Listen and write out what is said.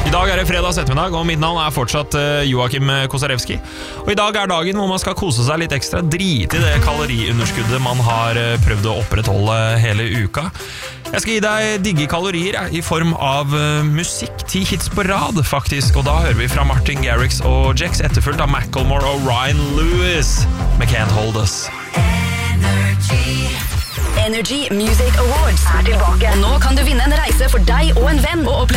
I dag det fredags ettermiddag, og mitt navn fortsatt Joakim Kosarewski. Og i dag dagen hvor man skal kose seg litt ekstra, drite i det kaloriunderskuddet man har prøvd å opprettholde hele uka. Jeg skal gi deg digge kalorier i form av musikk, 10 hits på rad faktisk, og da hører vi fra Martin Garrix og Jex, etterfulgt av Macklemore og Ryan Lewis med Can't Hold Us. Energy Music Awards tilbake. Og nå kan du vinne en reise for deg og en venn og oppleve